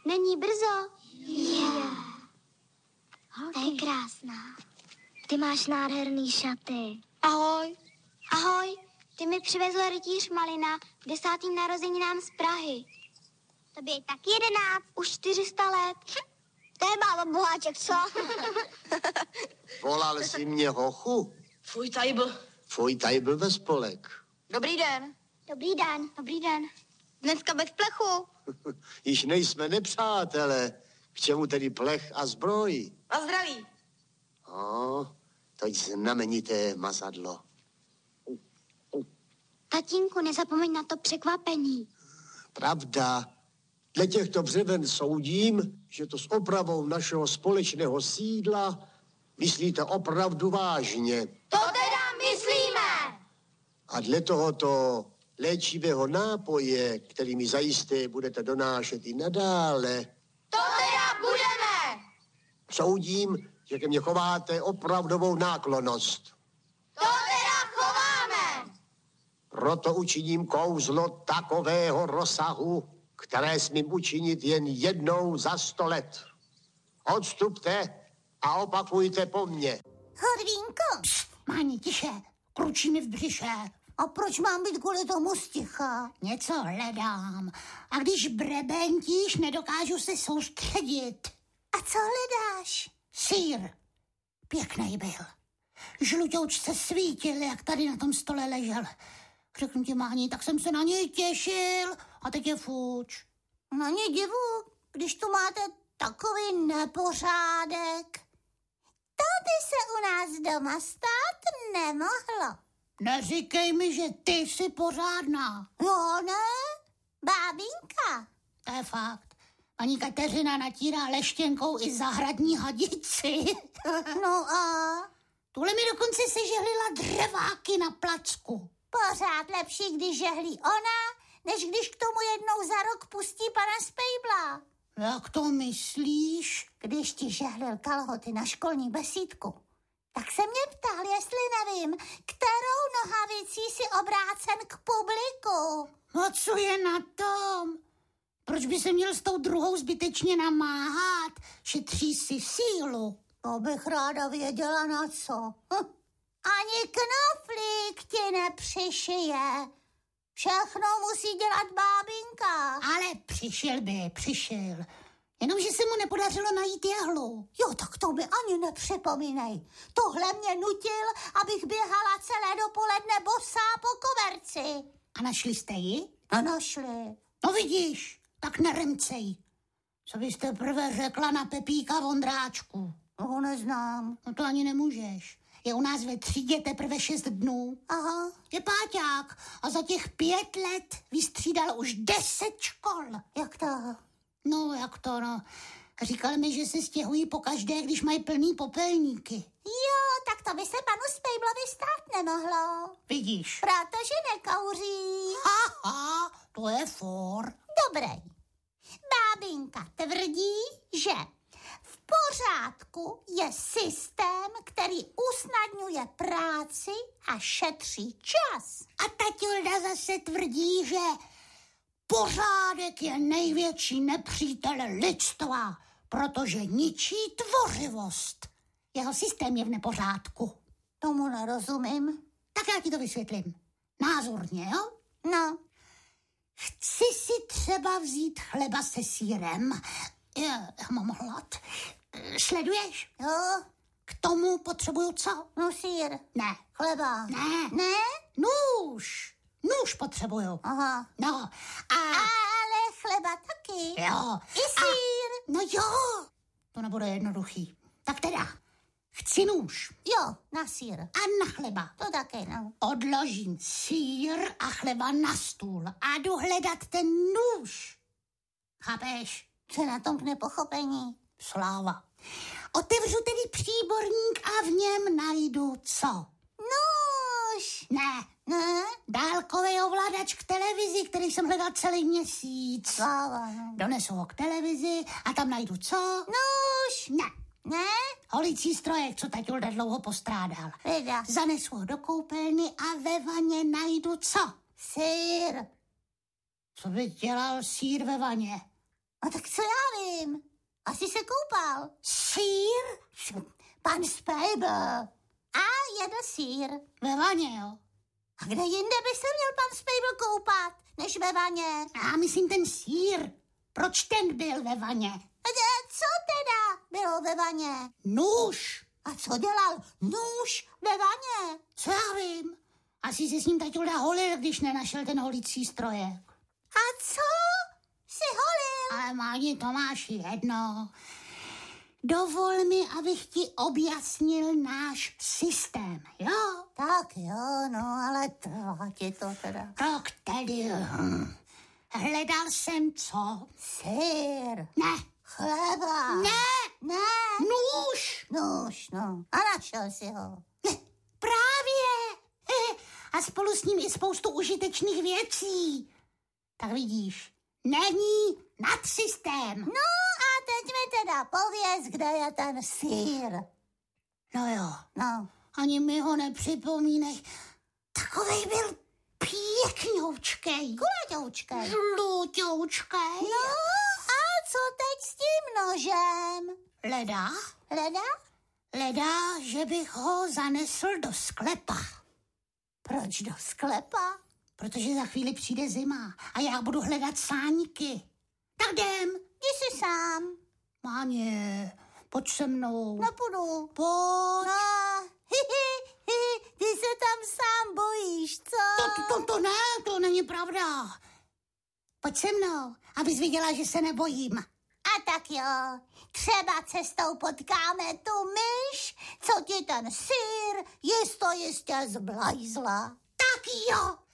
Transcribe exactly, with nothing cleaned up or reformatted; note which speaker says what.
Speaker 1: Není brzo.
Speaker 2: Yeah. To je krásná. Ty máš nádherný šaty.
Speaker 1: Ahoj. Ahoj, ty mi přivezl rytíř Malina k desátým narozeninám z Prahy. Tobě je tak jedenáct, už čtyři sta let. To je málo boháček, co?
Speaker 3: Volal jsi mě hochu?
Speaker 4: Fuj, tajbl.
Speaker 3: Fuj, tajbl ve spolek.
Speaker 4: Dobrý den.
Speaker 1: Dobrý den, dobrý den. Dneska bez plechu.
Speaker 3: Již nejsme nepřátelé. K čemu tedy plech a zbroj?
Speaker 4: A zdraví.
Speaker 3: O, to je znamenité mazadlo.
Speaker 1: Tatínku, nezapomeň na to překvapení.
Speaker 3: Pravda. Dle těchto břeven soudím, že to s opravou našeho společného sídla myslíte opravdu vážně.
Speaker 1: To teda myslíme!
Speaker 3: A dle tohoto léčivého nápoje, který mi zajisté budete donášet i nadále,
Speaker 1: To teda budeme!
Speaker 3: soudím, že ke mně chováte opravdovou náklonnost.
Speaker 1: To teda chováme!
Speaker 3: Proto učiním kouzlo takového rozsahu, které smím učinit jen jednou za sto let. Odstupte a opakujte po mně.
Speaker 5: Horvínko.
Speaker 6: Máni, tiše, kručí mi v břiše.
Speaker 5: A proč mám být kvůli tomu sticha?
Speaker 6: Něco hledám. A když brebentíš, nedokážu se soustředit.
Speaker 5: A co hledáš?
Speaker 6: Sýr. Pěkný byl. Žlutoučce svítil, jak tady na tom stole ležel. Řeknu ti, Máni, tak jsem se na něj těšil a teď je fuč.
Speaker 5: Na ně divu, když tu máte takový nepořádek. To by se u nás doma stát nemohlo.
Speaker 6: Neříkej mi, že ty jsi pořádná.
Speaker 5: Jo, ne? Bábinka.
Speaker 6: To je fakt. Paní Kateřina natírá leštěnkou i zahradní hadici.
Speaker 5: No a?
Speaker 6: Tuhle mi dokonce sežehlila dřeváky na placku.
Speaker 5: Pořád lepší, když žehlí ona, než když k tomu jednou za rok pustí pana Spejbla.
Speaker 6: Jak to myslíš?
Speaker 5: Když ti žehlil kalhoty na školní besídku, tak se mě ptal, jestli nevím, kterou nohavicí si obrácen k publiku.
Speaker 6: A co je na tom? Proč by se měl s tou druhou zbytečně namáhat? Šetří si sílu.
Speaker 5: To bych ráda věděla na co. Hm. Ani knoflík ti nepřišije. Všechno musí dělat bábinka.
Speaker 6: Ale přišel by, přišel. Jenomže se mu nepodařilo najít jehlu.
Speaker 5: Jo, tak to mi ani nepřipomínej. Tohle mě nutil, abych běhala celé dopoledne bosá po koberci.
Speaker 6: A našli jste ji?
Speaker 5: A našli.
Speaker 6: No vidíš, tak neremcej. Co byste prvé řekla na Pepíka Vondráčku?
Speaker 5: Ho neznám.
Speaker 6: No to ani nemůžeš. Je u nás ve třídě teprve šest dnů.
Speaker 5: Aha.
Speaker 6: Je páťák a za těch pět let vystřídal už deset škol.
Speaker 5: Jak to?
Speaker 6: No, jak to, no. Říkal mi, že se stěhují pokaždé, když mají plný popelníky.
Speaker 5: Jo, tak to by se panu Spejblovi stát nemohlo.
Speaker 6: Vidíš.
Speaker 5: Protože nekouří.
Speaker 6: Haha, to je for.
Speaker 5: Dobrý. Bábinka tvrdí, že v pořádku je systém, který usnadňuje práci a šetří čas.
Speaker 6: A taťulda zase tvrdí, že pořádek je největší nepřítel lidstva, protože ničí tvořivost. Jeho systém je v nepořádku.
Speaker 5: Tomu nerozumím.
Speaker 6: Tak já ti to vysvětlím. Názorně, jo?
Speaker 5: No.
Speaker 6: Chci si třeba vzít chleba se sýrem. Já, já mám hlad. Sleduješ?
Speaker 5: Jo.
Speaker 6: K tomu potřebuju co?
Speaker 5: No sýr.
Speaker 6: Ne.
Speaker 5: Chleba.
Speaker 6: Ne.
Speaker 5: Ne?
Speaker 6: Nůž. Nůž potřebuju.
Speaker 5: Aha.
Speaker 6: No. A...
Speaker 5: Ale chleba taky.
Speaker 6: Jo.
Speaker 5: I sýr.
Speaker 6: A... No jo. To nebude jednoduchý. Tak teda. Chci nůž.
Speaker 5: Jo, na sýr.
Speaker 6: A na chleba.
Speaker 5: To taky, no.
Speaker 6: Odložím sýr a chleba na stůl a jdu hledat ten nůž. Chápeš?
Speaker 5: Co na tom k nepochopení?
Speaker 6: Sláva. Otevřu tedy příborník a v něm najdu co?
Speaker 5: Nůž.
Speaker 6: Ne.
Speaker 5: Ne?
Speaker 6: Dálkový ovladač k televizi, který jsem hledal celý měsíc.
Speaker 5: Sláva, no.
Speaker 6: Donesu ho k televizi a tam najdu co?
Speaker 5: Nůž.
Speaker 6: Ne.
Speaker 5: Ne?
Speaker 6: Holící strojek, co taťulda dlouho postrádal.
Speaker 5: Vida.
Speaker 6: Zanesu ho do koupelny a ve vaně najdu co?
Speaker 5: Sýr.
Speaker 6: Co by dělal sýr ve vaně?
Speaker 5: A tak co já vím? Asi se koupal. Sýr? Pan Spejbl. A jedl sýr.
Speaker 6: Ve vaně, jo?
Speaker 5: A kde jinde by se měl pan Spejbl koupat, než ve vaně?
Speaker 6: Já myslím ten sýr. Proč ten byl ve vaně?
Speaker 5: A co teda bylo ve vaně?
Speaker 6: Nůž.
Speaker 5: A co dělal nůž ve vaně?
Speaker 6: Co já vím? Asi se s ním taťulda holil, když nenašel ten holicí strojek.
Speaker 5: A co si holil?
Speaker 6: Ale Máni, to máš jedno. Dovol mi, abych ti objasnil náš systém, jo?
Speaker 5: Tak jo, no, ale trvá ti to teda.
Speaker 6: Tak tedy, hm. Hledal jsem co?
Speaker 5: Sýr.
Speaker 6: Ne.
Speaker 5: Chleba.
Speaker 6: Ne.
Speaker 5: Ne.
Speaker 6: Nůž.
Speaker 5: Nůž, no. A našel si ho.
Speaker 6: Ne. Právě. A spolu s ním i spoustu užitečných věcí. Tak vidíš, není nadsystém.
Speaker 5: No a teď mi teda pověz, kde je ten sýr.
Speaker 6: No jo,
Speaker 5: No.
Speaker 6: ani mi ho nepřipomínej. Takovej byl pěkňoučkej.
Speaker 5: Kulatoučkej.
Speaker 6: Žlutoučkej.
Speaker 5: No a co teď s tím nožem?
Speaker 6: Leda,
Speaker 5: Leda?
Speaker 6: leda, že bych ho zanesl do sklepa.
Speaker 5: Proč do sklepa?
Speaker 6: Protože za chvíli přijde zima a já budu hledat sáníky. Tak jdem.
Speaker 5: Jdi si sám.
Speaker 6: Máně, pojď se mnou.
Speaker 5: Nepůjdu.
Speaker 6: Pojď.
Speaker 5: No, hi, hi, hi, ty se tam sám bojíš, co?
Speaker 6: To, to, to ne, to není pravda. Pojď se mnou, abys viděla, že se nebojím.
Speaker 5: A tak jo, třeba cestou potkáme tu myš, co ti ten sýr jisto jistě zblajzla.
Speaker 6: Tak jo,